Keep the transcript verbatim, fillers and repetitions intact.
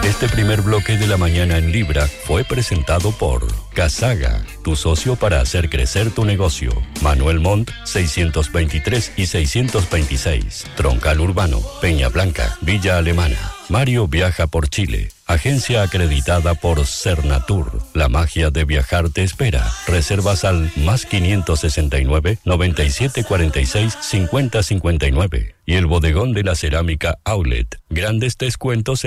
Este primer bloque de la mañana en Libra fue presentado por Casaga, tu socio para hacer crecer tu negocio. Manuel Montt, seiscientos veintitrés y seiscientos veintiséis. Troncal Urbano, Peña Blanca, Villa Alemana. Mario viaja por Chile. Agencia acreditada por Cernatur. La magia de viajar te espera. Reservas al más quinientos sesenta y nueve, noventa y siete cuarenta y seis, cincuenta cincuenta y nueve. Y el bodegón de la cerámica Outlet. Grandes descuentos en